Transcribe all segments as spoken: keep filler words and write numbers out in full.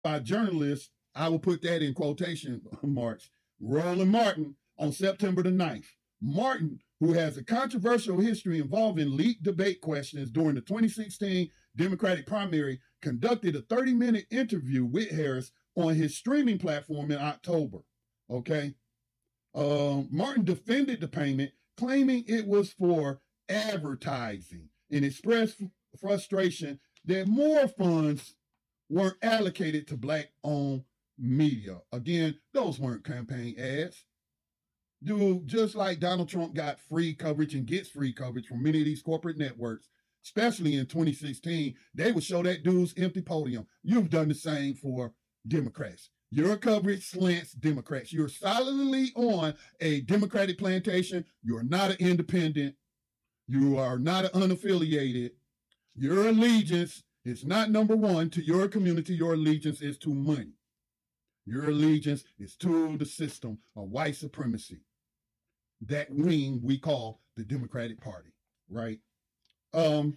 by journalists, I will put that in quotation marks, Roland Martin on September the ninth. Martin, who has a controversial history involving leaked debate questions during the twenty sixteen Democratic primary, conducted a thirty minute interview with Harris on his streaming platform in October. Okay. Uh, Martin defended the payment, claiming it was for advertising, and expressed frustration that more funds weren't allocated to black-owned media. Again, those weren't campaign ads. Dude, just like Donald Trump got free coverage and gets free coverage from many of these corporate networks, especially in twenty sixteen, they would show that dude's empty podium. You've done the same for Democrats. Your coverage slants Democrats. You're solidly on a Democratic plantation. You're not an independent. You are not an unaffiliated. Your allegiance is not number one to your community. Your allegiance is to money. Your allegiance is to the system of white supremacy. That wing we call the Democratic Party, right? Um,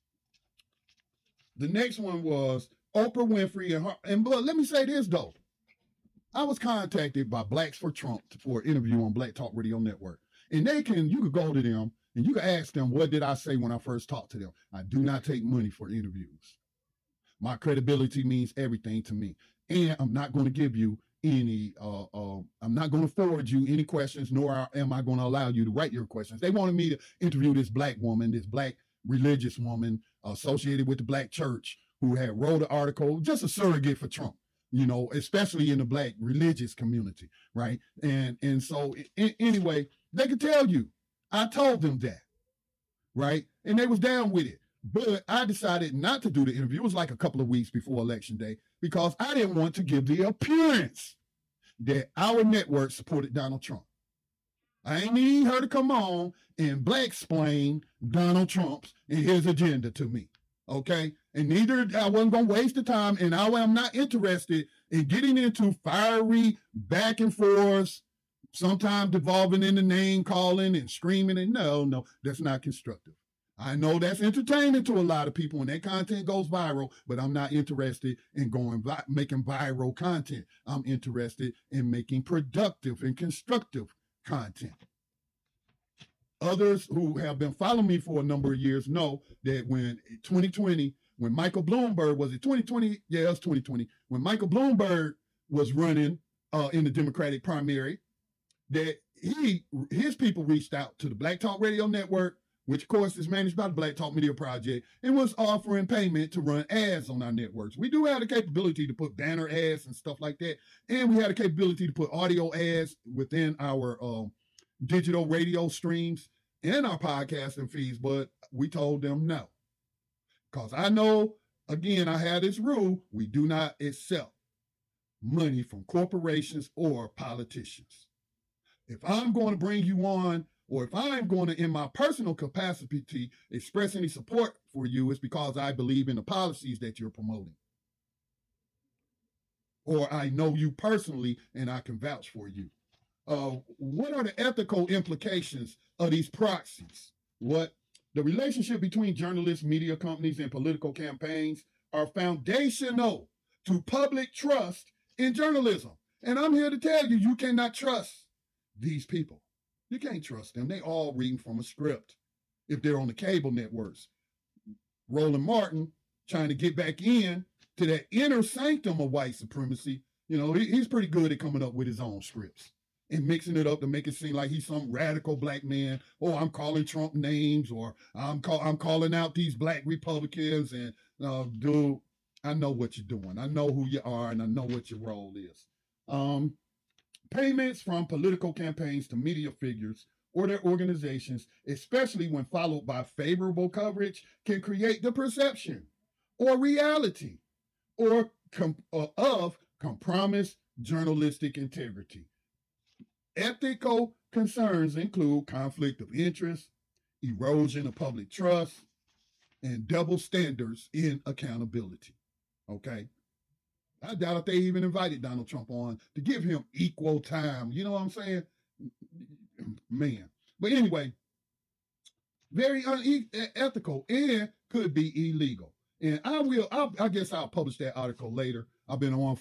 the next one was Oprah Winfrey. And, her, and but let me say this, though. I was contacted by Blacks for Trump for an interview on Black Talk Radio Network. And they can, you could go to them and you can ask them, what did I say when I first talked to them? I do not take money for interviews. My credibility means everything to me. And I'm not going to give you any, uh, uh, I'm not going to forward you any questions, nor am I going to allow you to write your questions. They wanted me to interview this black woman, this black religious woman associated with the black church who had wrote an article, just a surrogate for Trump, you know, especially in the black religious community, right? And, and so in, anyway, they could tell you, I told them that, right? And they was down with it. But I decided not to do the interview. It was like a couple of weeks before Election Day because I didn't want to give the appearance that our network supported Donald Trump. I ain't need her to come on and black explain Donald Trump's and his agenda to me, okay? And neither, I wasn't going to waste the time, and I am not interested in getting into fiery back and forth, sometimes devolving into name calling and screaming, and no, no, that's not constructive. I know that's entertaining to a lot of people when that content goes viral, but I'm not interested in going vi- making viral content. I'm interested in making productive and constructive content. Others who have been following me for a number of years know that when twenty twenty, when Michael Bloomberg, was it twenty twenty? Yeah, it was twenty twenty. When Michael Bloomberg was running uh, in the Democratic primary, that he his people reached out to the Black Talk Radio Network, which of course is managed by the Black Talk Media Project, and was offering payment to run ads on our networks. We do have the capability to put banner ads and stuff like that, and we have the capability to put audio ads within our uh, digital radio streams and our podcasting feeds, but we told them no. Because I know, again, I have this rule, we do not accept money from corporations or politicians. If I'm going to bring you on, or if I'm going to, in my personal capacity, express any support for you, it's because I believe in the policies that you're promoting. Or I know you personally and I can vouch for you. Uh, what are the ethical implications of these proxies? What the relationship between journalists, media companies, and political campaigns are foundational to public trust in journalism. And I'm here to tell you, you cannot trust these people. You can't trust them. They all reading from a script if they're on the cable networks. Roland Martin trying to get back in to that inner sanctum of white supremacy. You know, he, he's pretty good at coming up with his own scripts and mixing it up to make it seem like he's some radical black man. Oh, I'm calling Trump names, or I'm call, I'm calling out these black Republicans. And uh, dude, I know what you're doing. I know who you are, and I know what your role is. Um, Payments from political campaigns to media figures or their organizations, especially when followed by favorable coverage, can create the perception or reality or com- uh, of compromised journalistic integrity. Ethical concerns include conflict of interest, erosion of public trust, and double standards in accountability. Okay? I doubt if they even invited Donald Trump on to give him equal time. You know what I'm saying? Man. But anyway, very unethical and could be illegal. And I will, I'll, I guess I'll publish that article later. I've been on